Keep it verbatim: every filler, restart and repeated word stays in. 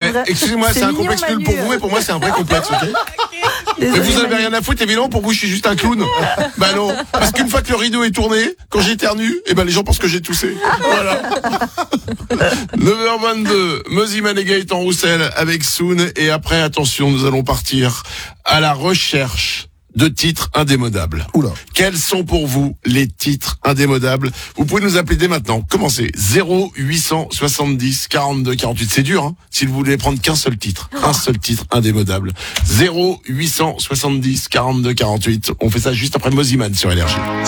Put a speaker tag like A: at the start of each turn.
A: excusez-moi, c'est, c'est un complexe nul pour vous, mais pour moi, c'est un vrai complexe, ok? Mais vous en avez rien à foutre, évidemment, pour vous, je suis juste un clown. Bah non. Parce qu'une fois que le rideau est tourné, quand j'éternue, eh ben, les gens pensent que j'ai toussé. Voilà. neuf heures vingt-deux, Mosiman et Gaëtan Roussel avec Soon. Et après, attention, nous allons partir à la recherche de titres indémodables.
B: Oula.
A: Quels sont pour vous les titres indémodables? Vous pouvez nous appeler dès maintenant. Commencez. zéro huit cent soixante-dix quarante-deux quarante-huit. C'est dur, hein, si vous voulez prendre qu'un seul titre. Un seul titre indémodable. zéro huit cent soixante-dix quarante-deux quarante-huit. On fait ça juste après Mosiman sur Énergie.